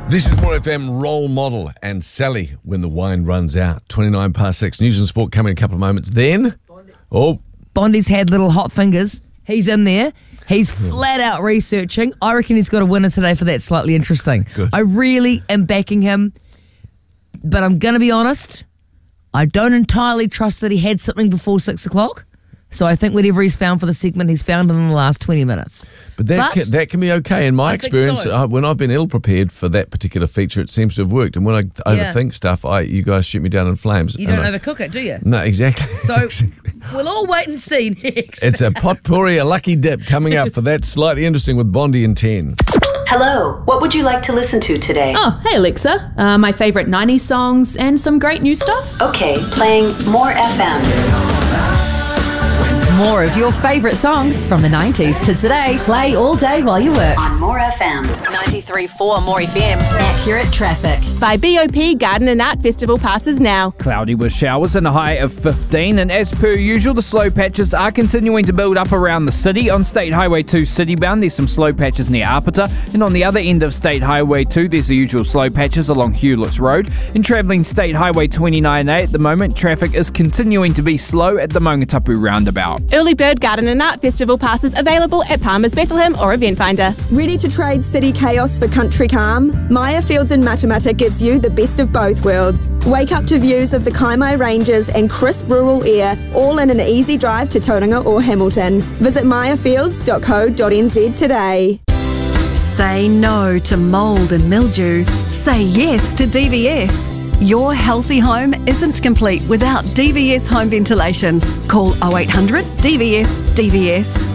This is More FM Role Model and Sally when the wine runs out. 29 past 6. News and sport coming in a couple of moments. Then, Bondi's had little hot fingers. He's in there. He's flat out researching. I reckon he's got a winner today for that. Slightly interesting. Good. I really am backing him. But I'm going to be honest. I don't entirely trust that he had something before 6 o'clock. So I think whatever he's found for the segment, he's found it in the last 20 minutes. But that can be okay. In my experience, so. when I've been ill-prepared for that particular feature, it seems to have worked. And when I overthink stuff, you guys shoot me down in flames. You don't overcook it, do you? No, exactly. So we'll all wait and see next. It's a potpourri, a lucky dip coming up for that. Slightly interesting with Bondi and 10. Hello, what would you like to listen to today? Oh, hey Alexa. My favourite 90s songs and some great new stuff. Okay, playing More FM. More of your favourite songs from the 90s to today. Play all day while you work. On More FM. 93.4 More FM. Accurate traffic. By BOP Garden and Art Festival passes now. Cloudy with showers and a high of 15. And as per usual, the slow patches are continuing to build up around the city. On State Highway 2 citybound, there's some slow patches near Apata. And on the other end of State Highway 2, there's the usual slow patches along Hewletts Road. In travelling State Highway 29A at the moment, traffic is continuing to be slow at the Maungatapu roundabout. Early Bird Garden and Art Festival passes available at Palmer's Bethlehem or Event Finder. Ready to trade city chaos for country calm? Maya Fields in Matamata gives you the best of both worlds. Wake up to views of the Kaimai Ranges and crisp rural air, all in an easy drive to Tauranga or Hamilton. Visit mayafields.co.nz today. Say no to mould and mildew. Say yes to DVS. Your healthy home isn't complete without DVS home ventilation. Call 0800 DVS DVS.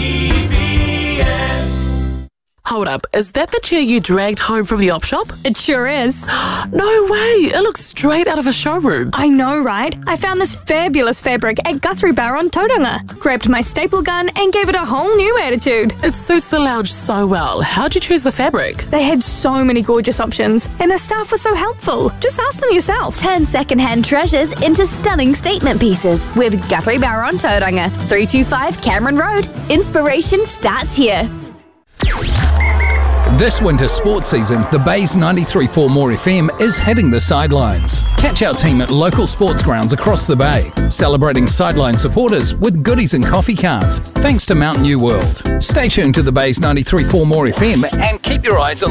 Hold up, is that the chair you dragged home from the op shop? It sure is. No way, it looks straight out of a showroom. I know, right? I found this fabulous fabric at Guthrie Bar on Tauranga. Grabbed my staple gun and gave it a whole new attitude. It suits the lounge so well. How'd you choose the fabric? They had so many gorgeous options, and the staff was so helpful. Just ask them yourself. Turn second-hand treasures into stunning statement pieces with Guthrie Bar on Tauranga, 325 Cameron Road. Inspiration starts here. This winter sports season, the Bay's 93.4 More FM is hitting the sidelines. Catch our team at local sports grounds across the Bay, celebrating sideline supporters with goodies and coffee cards, thanks to Mountain New World. Stay tuned to the Bay's 93.4 More FM and keep your eyes on